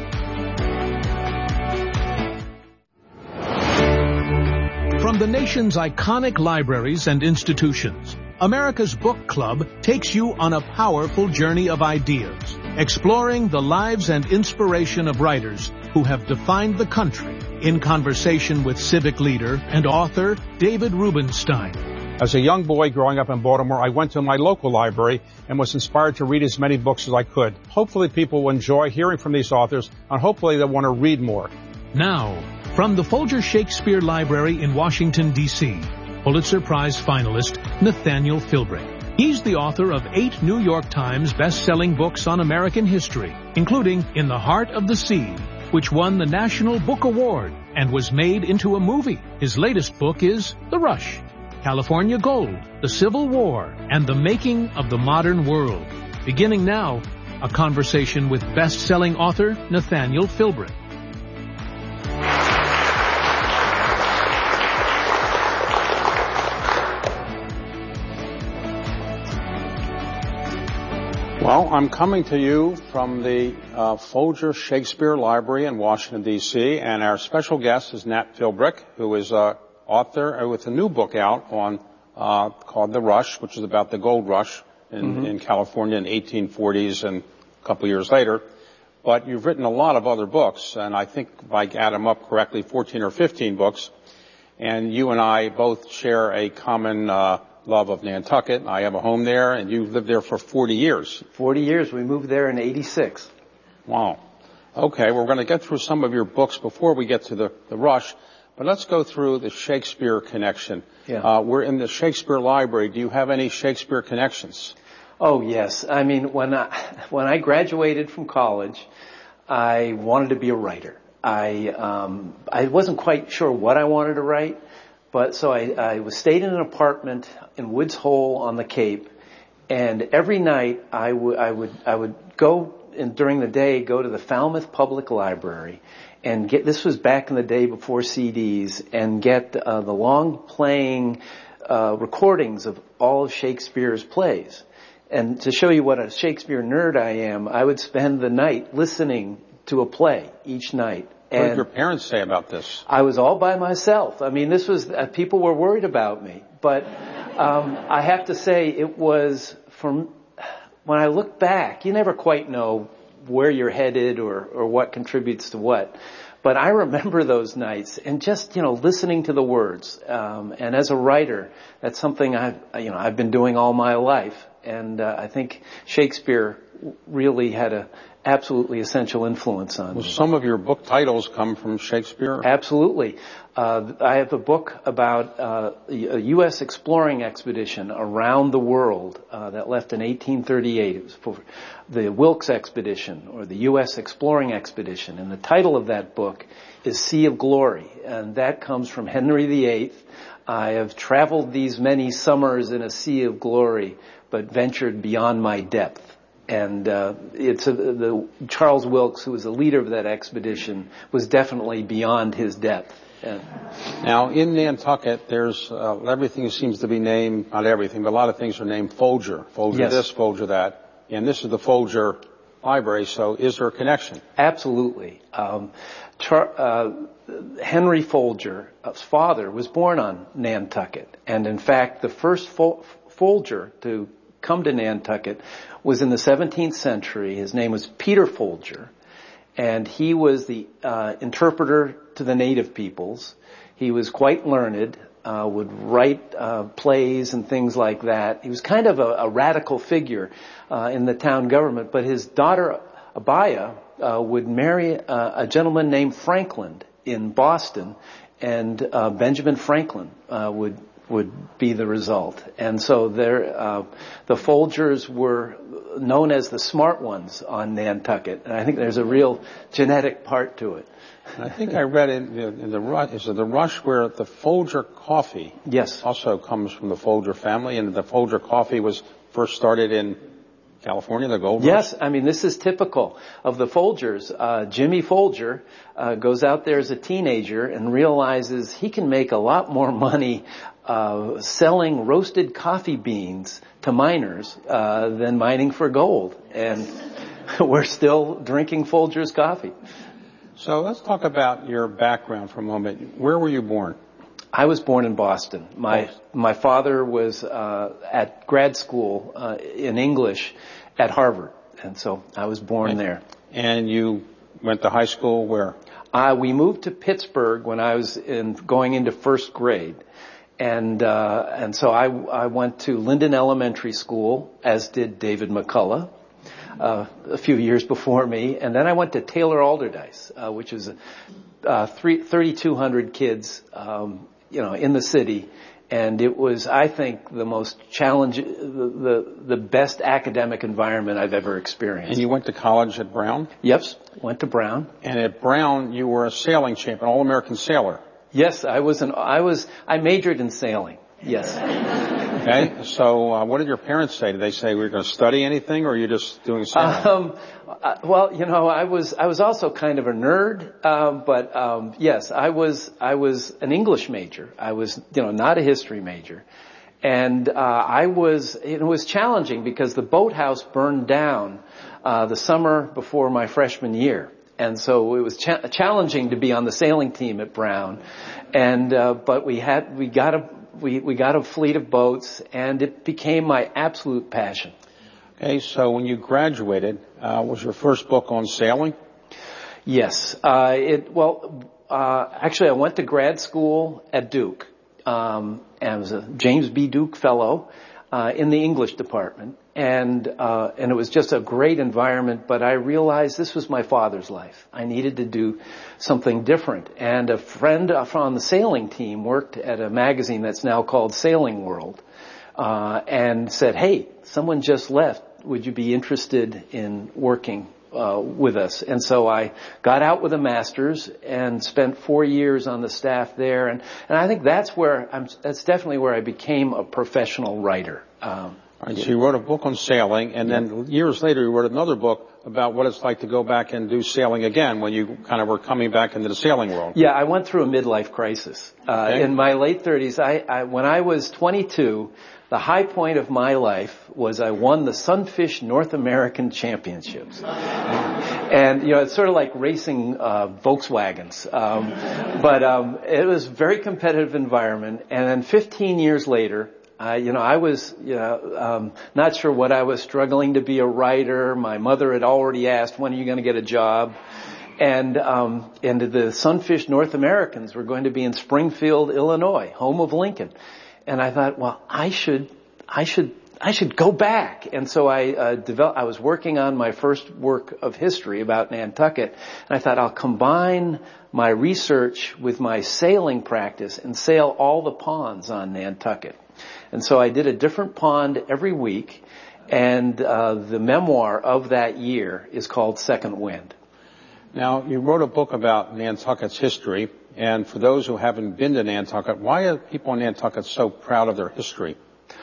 From the nation's iconic libraries and institutions, America's Book Club takes you on a powerful journey of ideas, exploring the lives and inspiration of writers who have defined the country, in conversation with civic leader and author David Rubenstein. As a young boy growing up in Baltimore, I went to my local library and was inspired to read as many books as I could. Hopefully people will enjoy hearing from these authors, and hopefully they'll want to read more. Now, from the Folger Shakespeare Library in Washington, D C, Pulitzer Prize finalist Nathaniel Philbrick. He's the author of eight New York Times best-selling books on American history, including In the Heart of the Sea, which won the National Book Award and was made into a movie. His latest book is The Rush, California Gold, The Civil War, and the Making of the Modern World. Beginning now, a conversation with best-selling author Nathaniel Philbrick. Well, I'm coming to you from the uh, Folger Shakespeare Library in Washington, D C, and our special guest is Nat Philbrick, who is an author with a new book out on uh, called The Rush, which is about the gold rush in, mm-hmm. in California in the eighteen forties and a couple of years later. But you've written a lot of other books, and I think if I add them up correctly, fourteen or fifteen books. And you and I both share a common uh love of Nantucket. I have a home there, and you've lived there for forty years. forty years. We moved there in eighty-six. Wow. Okay, we're going to get through some of your books before we get to the, the Rush, but let's go through the Shakespeare connection. Yeah. Uh, we're in the Shakespeare Library. Do you have any Shakespeare connections? Oh, yes. I mean, when I, when I graduated from college, I wanted to be a writer. I, um, I wasn't quite sure what I wanted to write. But so I, I was stayed in an apartment in Woods Hole on the Cape, and every night I would I would I would go and during the day go to the Falmouth Public Library and get, this was back in the day before C Ds, and get uh, the long playing uh, recordings of all of Shakespeare's plays. And to show you what a Shakespeare nerd I am, I would spend the night listening to a play each night. What did your parents say about this? I was all by myself. I mean, this was, uh, people were worried about me. But um, I have to say it was, from when I look back, you never quite know where you're headed or, or what contributes to what. But I remember those nights and just, you know, listening to the words. Um, and as a writer, that's something I've, you know, I've been doing all my life. And uh, I think Shakespeare really had a absolutely essential influence on well, me. Some of your book titles come from Shakespeare? Absolutely. Uh, I have a book about uh, a U S exploring expedition around the world uh, that left in eighteen thirty-eight. It was for the Wilkes expedition, or the U S exploring expedition. And the title of that book is Sea of Glory. And that comes from Henry the Eighth. I have traveled these many summers in a sea of glory, but ventured beyond my depth. And uh, it's a, the Charles Wilkes, who was the leader of that expedition, was definitely beyond his depth. And now, in Nantucket, there's uh, everything seems to be named, not everything, but a lot of things are named Folger. Folger yes. this, Folger that. And this is the Folger Library, so is there a connection? Absolutely. Um, Char- uh, Henry Folger's father was born on Nantucket. And in fact, the first Fol- Folger to come to Nantucket was in the seventeenth century. His name was Peter Folger. And he was the uh, interpreter to the native peoples. He was quite learned, uh, would write uh, plays and things like that. He was kind of a, a radical figure uh, in the town government. But his daughter, Abaya, uh, would marry uh, a gentleman named Franklin in Boston, and uh, Benjamin Franklin uh, would would be the result. And so there, uh, the Folgers were known as the smart ones on Nantucket. And I think there's a real genetic part to it. I think I read in the, in the Rush, is it the Rush where the Folger coffee yes. also comes from the Folger family, and the Folger coffee was first started in California, the gold rush? Yes, I mean, this is typical of the Folgers. Uh, Jimmy Folger uh, goes out there as a teenager and realizes he can make a lot more money uh, selling roasted coffee beans to miners uh, than mining for gold. And we're still drinking Folger's coffee. So let's talk about your background for a moment. Where were you born? I was born in Boston. My my father was uh, at grad school uh, in English at Harvard, and so I was born and, there. And you went to high school where? Uh, we moved to Pittsburgh when I was in going into first grade, and uh, and so I I went to Linden Elementary School, as did David McCullough, uh, a few years before me, and then I went to Taylor Alderdice, uh, which is uh, thirty-two hundred kids. Um, you know, in the city, and it was, I think, the most challenging, the, the, the best academic environment I've ever experienced. And you went to college at Brown? Yep, went to Brown. And at Brown, you were a sailing champion, All-American sailor. Yes, I was an, I was, I majored in sailing. Yes. Okay, so uh, what did your parents say? Did they say we were going to study anything, or are you just doing sailing? Um, uh, well, you know, I was I was also kind of a nerd, um, but um, yes, I was I was an English major. I was, you know, not a history major, and uh, I was it was challenging because the boathouse burned down uh, the summer before my freshman year. And so it was cha- challenging to be on the sailing team at Brown, and uh, but we had we got a we we got a fleet of boats, and it became my absolute passion. Okay, so when you graduated, uh, was your first book on sailing? Yes, uh, it well uh, actually I went to grad school at Duke, um, and I was a James B. Duke Fellow uh, in the English department. And, uh, and it was just a great environment, but I realized this was my father's life. I needed to do something different. And a friend from the sailing team worked at a magazine that's now called Sailing World, uh, and said, hey, someone just left. Would you be interested in working, uh, with us? And so I got out with a master's and spent four years on the staff there. And, and I think that's where I'm, that's definitely where I became a professional writer. Um, All right, so you wrote a book on sailing, and then years later you wrote another book about what it's like to go back and do sailing again when you kind of were coming back into the sailing world. Yeah, I went through a midlife crisis. Uh, okay. In my late thirties, I, I, when I was twenty-two, the high point of my life was I won the Sunfish North American Championships. And, you know, it's sort of like racing uh, Volkswagens. Um, but um, it was a very competitive environment, and then fifteen years later, I, you know, I was, you know, um, not sure what I was struggling to be a writer. My mother had already asked, when are you going to get a job? And, um, and the Sunfish North Americans were going to be in Springfield, Illinois, home of Lincoln. And I thought, well, I should, I should, I should go back. And so I, uh, developed, I was working on my first work of history about Nantucket. And I thought I'll combine my research with my sailing practice and sail all the ponds on Nantucket. And so I did a different pond every week. And, uh, the memoir of that year is called Second Wind. Now, you wrote a book about Nantucket's history, and for those who haven't been to Nantucket, why are people in Nantucket so proud of their history?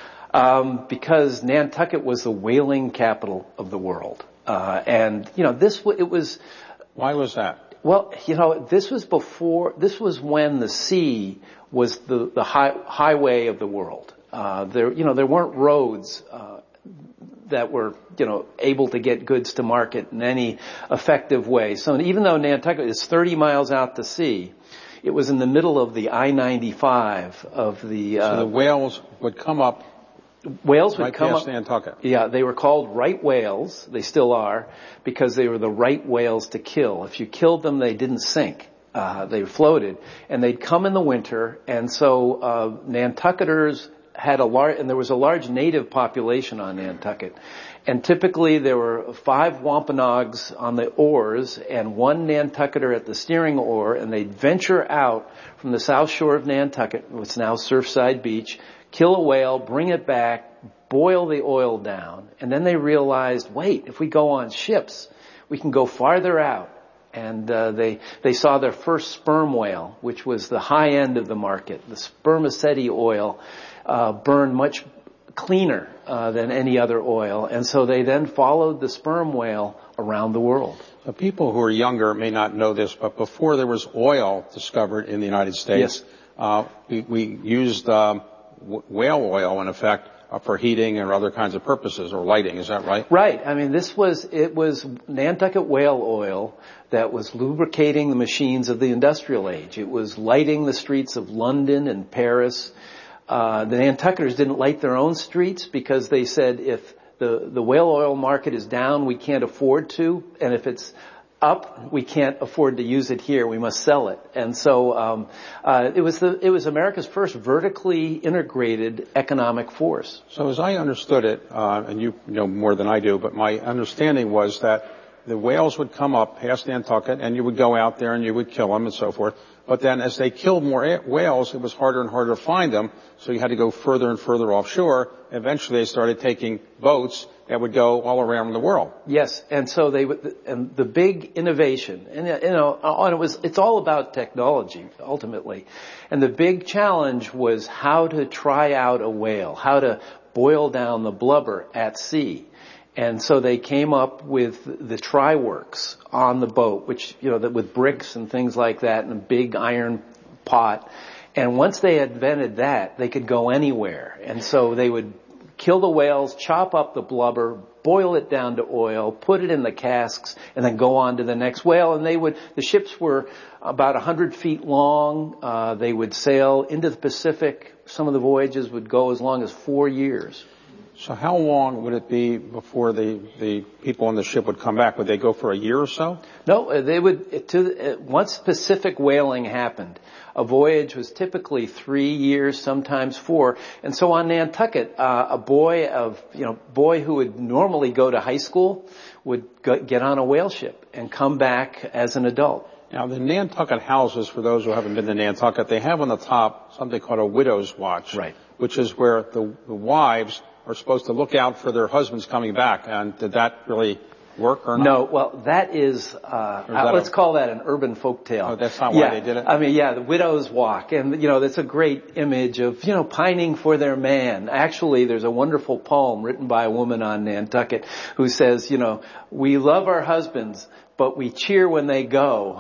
Um, because Nantucket was the whaling capital of the world. Uh, and, you know, this, it was... Why was that? Well, you know, this was before, this was when the sea was the, the high, highway of the world. Uh, there, you know, there weren't roads, uh, that were, you know, able to get goods to market in any effective way. So even though Nantucket is thirty miles out to sea, it was in the middle of the I ninety-five of the... Uh, so the whales would come up Whales would right come past up... Nantucket. Yeah, they were called right whales. They still are, because they were the right whales to kill. If you killed them, they didn't sink. Uh, they floated. And they'd come in the winter, and so uh, Nantucketers... had a large, and there was a large native population on Nantucket. And typically there were five Wampanoags on the oars and one Nantucketer at the steering oar, and they'd venture out from the south shore of Nantucket, what's now Surfside Beach, kill a whale, bring it back, boil the oil down, and then they realized, wait, if we go on ships, we can go farther out. And uh, they they saw their first sperm whale, which was the high end of the market, the spermaceti oil. Uh, burned much cleaner uh, than any other oil, and so they then followed the sperm whale around the world. So people who are younger may not know this, but before there was oil discovered in the United States, yes. uh, we, we used um, whale oil, in effect, uh, for heating and other kinds of purposes, or lighting. Is that right? Right. I mean, this was, it was Nantucket whale oil that was lubricating the machines of the industrial age. It was lighting the streets of London and Paris. Uh, the Nantucketers didn't light their own streets because they said if the, the whale oil market is down, we can't afford to. And if it's up, we can't afford to use it here. We must sell it. And so, um, uh, it was the, it was America's first vertically integrated economic force. So as I understood it, uh, and you know more than I do, but my understanding was that the whales would come up past Nantucket and you would go out there and you would kill them and so forth. But then as they killed more whales, it was harder and harder to find them, so you had to go further and further offshore. Eventually they started taking boats that would go all around the world. Yes, and so they would, and the big innovation, and you know, and it was, it's all about technology, ultimately. And the big challenge was how to try out a whale, how to boil down the blubber at sea. And so they came up with the try-works on the boat, which, you know, that with bricks and things like that and a big iron pot. And once they invented that, they could go anywhere. And so they would kill the whales, chop up the blubber, boil it down to oil, put it in the casks, and then go on to the next whale. And they would, the ships were about a hundred feet long. Uh, they would sail into the Pacific. Some of the voyages would go as long as four years. So how long would it be before the, the people on the ship would come back? Would they go for a year or so? No, they would, to, once Pacific whaling happened, a voyage was typically three years, sometimes four. And so on Nantucket, uh, a boy of, you know, boy who would normally go to high school would go, get on a whale ship and come back as an adult. Now, the Nantucket houses, for those who haven't been to Nantucket, they have on the top something called a widow's watch. Right. Which is where the, the wives are supposed to look out for their husbands coming back. And did that really work or not? No, well, that is, uh, is that let's a, call that an urban folktale. Oh, that's not yeah. why they did it? I mean, yeah, the widow's walk. And, you know, that's a great image of, you know, pining for their man. Actually, there's a wonderful poem written by a woman on Nantucket who says, you know, we love our husbands, but we cheer when they go.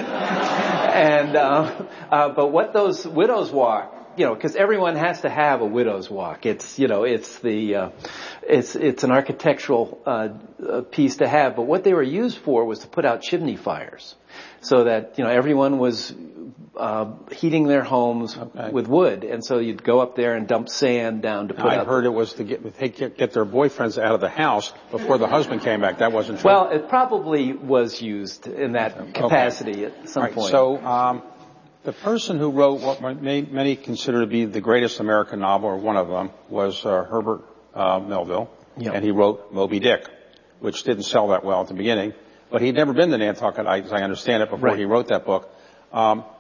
and, uh, uh, but what those widows walk, you know, because everyone has to have a widow's walk. It's, you know, it's the, uh, it's, it's an architectural, uh, piece to have. But what they were used for was to put out chimney fires. So that, you know, everyone was, uh, heating their homes okay. with wood. And so you'd go up there and dump sand down to put I out. heard it was to get, take, get their boyfriends out of the house before the husband came back. That wasn't true. Well, it probably was used in that capacity okay. at some right, point. So, um, the person who wrote what many consider to be the greatest American novel, or one of them, was uh, Herbert uh, Melville. Yep. And he wrote Moby Dick, which didn't sell that well at the beginning. But he'd never been to Nantucket, as I understand it, before right. he wrote that book. Um,